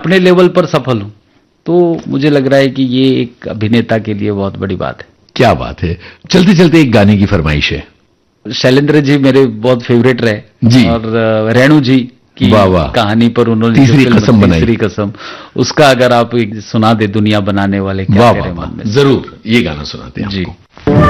अपने लेवल पर सफल हूं, तो मुझे लग रहा है कि ये एक अभिनेता के लिए बहुत बड़ी बात है। क्या बात है। चलते चलते एक गाने की फरमाइश है। शैलेंद्र जी मेरे बहुत फेवरेट रहे जी। और रेणु जी की वाह वाह। कहानी पर उन्होंने तीसरी कसम बनाई, तीसरी कसम, उसका अगर आप सुना दे, दुनिया बनाने वाले क्या तेरे मन में। जरूर ये गाना सुनाते हैं जी। आपको।